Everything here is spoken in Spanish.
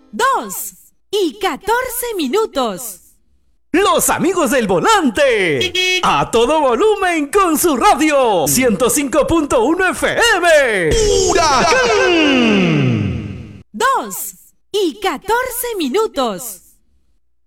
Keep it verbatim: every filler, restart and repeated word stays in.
dos y catorce minutos. Los amigos del volante, a todo volumen con su radio, ciento cinco punto uno F M. ¡Huracán! dos y catorce minutos.